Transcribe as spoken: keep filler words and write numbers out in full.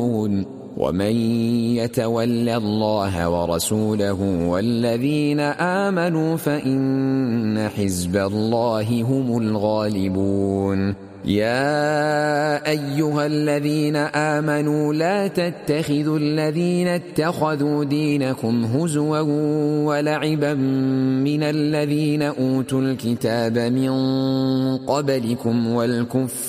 ومن يتول الله ورسوله والذين آمنوا فإن حزب الله هم الغالبون. يا أيها الذين آمنوا لا تتخذوا الذين اتخذوا دينكم هزوا ولعبا من الذين أوتوا الكتاب من قبلكم والكفار